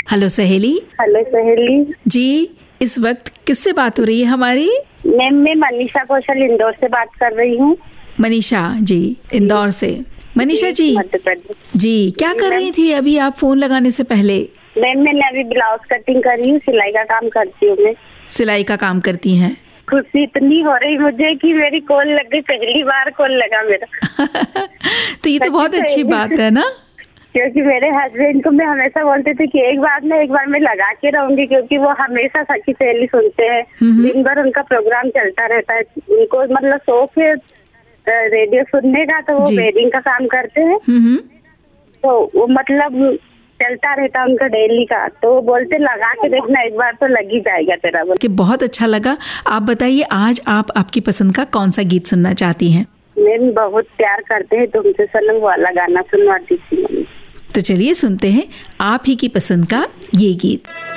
Hello सहेली। Hello सहेली जी, इस वक्त किससे बात हो रही है हमारी? मैम, मैं मनीषा कौशल इंदौर से बात कर रही हूँ। मनीषा जी, इंदौर से। मनीषा जी, मध्य प्रदेश। जी क्या कर रही थी अभी आप फोन लगाने से पहले? मैम, मैंने अभी ब्लाउज कटिंग करी हूँ, सिलाई का काम करती हूँ मैं। सिलाई का काम करती हैं? खुशी इतनी हो रही मुझे कि मेरी कॉल लग गई, पहली बार कॉल लगा मेरा। तो ये तो बहुत अच्छी बात है ना, क्योंकि मेरे हस्बैंड को मैं हमेशा बोलते थे कि एक बार मैं लगा के रहूंगी, क्योंकि वो हमेशा सखी सहेली सुनते हैं। दिन भर उनका प्रोग्राम चलता रहता है, उनको मतलब शौक है रेडियो सुनने का, तो वो वेडिंग का काम करते हैं। तो वो मतलब चलता रहता उनका डेली का, तो वो बोलते लगा के देखना, एक बार तो लग ही जाएगा तेरा। कि बहुत अच्छा लगा। आप बताइए, आज आप आपकी पसंद का कौन सा गीत सुनना चाहती हैं? मैम, बहुत प्यार करते हैं तुमसे सनम वाला गाना सुनवाती थी। तो चलिए सुनते हैं आप ही की पसंद का ये गीत।